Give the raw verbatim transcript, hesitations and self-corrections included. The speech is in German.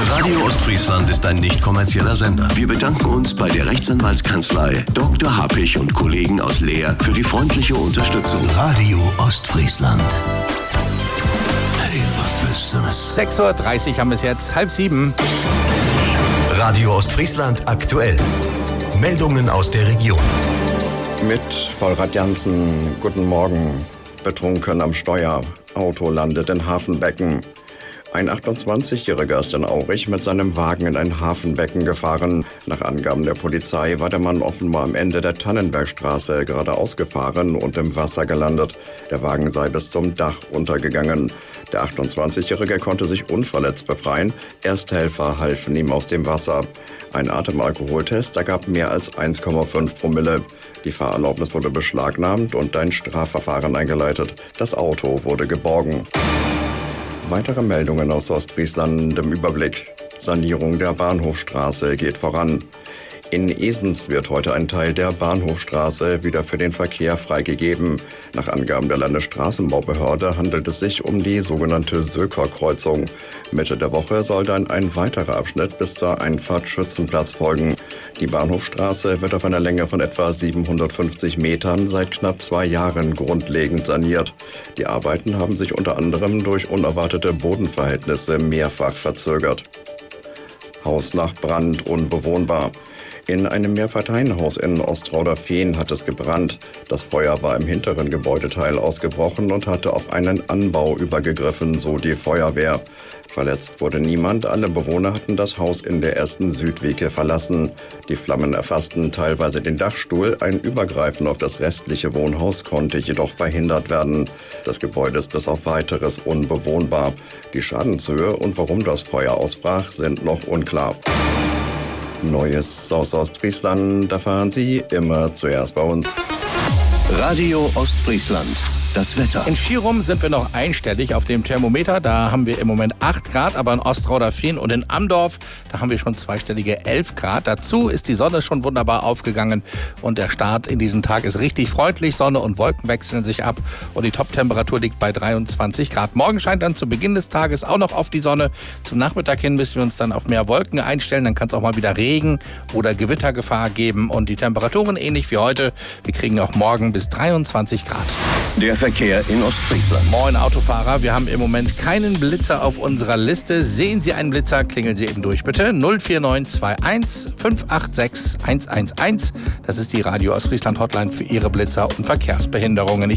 Radio Ostfriesland ist ein nicht kommerzieller Sender. Wir bedanken uns bei der Rechtsanwaltskanzlei Doktor Happich und Kollegen aus Leer für die freundliche Unterstützung. Radio Ostfriesland. Hey, was bist du das? sechs Uhr dreißig haben wir es jetzt, halb sieben. Radio Ostfriesland aktuell. Meldungen aus der Region. Mit Vollrad Jansen, guten Morgen. Betrunken am Steuer. Auto landet in Hafenbecken. Ein achtundzwanzigjähriger ist in Aurich mit seinem Wagen in ein Hafenbecken gefahren. Nach Angaben der Polizei war der Mann offenbar am Ende der Tannenbergstraße geradeaus gefahren und im Wasser gelandet. Der Wagen sei bis zum Dach runtergegangen. Der achtundzwanzigjährige konnte sich unverletzt befreien. Ersthelfer halfen ihm aus dem Wasser. Ein Atemalkoholtest ergab mehr als eins Komma fünf Promille. Die Fahrerlaubnis wurde beschlagnahmt und ein Strafverfahren eingeleitet. Das Auto wurde geborgen. Weitere Meldungen aus Ostfriesland im Überblick. Sanierung der Bahnhofstraße geht voran. In Esens wird heute ein Teil der Bahnhofstraße wieder für den Verkehr freigegeben. Nach Angaben der Landesstraßenbaubehörde handelt es sich um die sogenannte Söker-Kreuzung. Mitte der Woche soll dann ein weiterer Abschnitt bis zur Einfahrt Schützenplatz folgen. Die Bahnhofstraße wird auf einer Länge von etwa siebenhundertfünfzig Metern seit knapp zwei Jahren grundlegend saniert. Die Arbeiten haben sich unter anderem durch unerwartete Bodenverhältnisse mehrfach verzögert. Haus nach Brand unbewohnbar. In einem Mehrparteienhaus in Ostrauder-Fehn hat es gebrannt. Das Feuer war im hinteren Gebäudeteil ausgebrochen und hatte auf einen Anbau übergegriffen, so die Feuerwehr. Verletzt wurde niemand, alle Bewohner hatten das Haus in der ersten Südwege verlassen. Die Flammen erfassten teilweise den Dachstuhl, ein Übergreifen auf das restliche Wohnhaus konnte jedoch verhindert werden. Das Gebäude ist bis auf weiteres unbewohnbar. Die Schadenshöhe und warum das Feuer ausbrach, sind noch unklar. Neues aus Ostfriesland erfahren Sie immer zuerst bei uns. Radio Ostfriesland. Das Wetter. In Schirum sind wir noch einstellig auf dem Thermometer. Da haben wir im Moment acht Grad, aber in Ostrauder-Fehn und in Amdorf, da haben wir schon zweistellige elf Grad. Dazu ist die Sonne schon wunderbar aufgegangen und der Start in diesen Tag ist richtig freundlich. Sonne und Wolken wechseln sich ab und die Toptemperatur liegt bei dreiundzwanzig Grad. Morgen scheint dann zu Beginn des Tages auch noch auf die Sonne. Zum Nachmittag hin müssen wir uns dann auf mehr Wolken einstellen. Dann kann es auch mal wieder Regen oder Gewittergefahr geben und die Temperaturen ähnlich wie heute. Wir kriegen auch morgen bis dreiundzwanzig Grad. Der Verkehr in Ostfriesland. Moin Autofahrer, wir haben im Moment keinen Blitzer auf unserer Liste. Sehen Sie einen Blitzer, klingeln Sie eben durch bitte. null vier neun zwei eins fünf acht sechs eins eins eins. Das ist die Radio Ostfriesland Hotline für Ihre Blitzer und Verkehrsbehinderungen.